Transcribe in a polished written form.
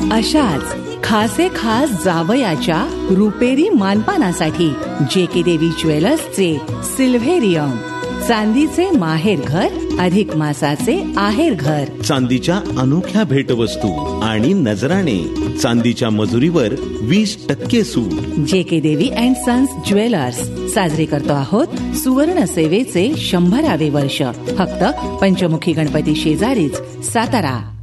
अशाच खासे खास जावयाच्या रुपेरी मानपानासाठी JK देवी ज्वेलर्सचे सिल्व्हेरियम, चांदीचे माहेर घर अधिक मासाचे आहेर घर. चांदीच्या अनोख्या भेटवस्तू आणि नजराणे. चांदीच्या मजुरीवर 20% सूट. JK देवी अँड सन्स ज्वेलर्स. साजरे करतो आहोत सुवर्ण सेवेचे 100वे वर्ष. फक्त पंचमुखी गणपती शेजारीच, सातारा.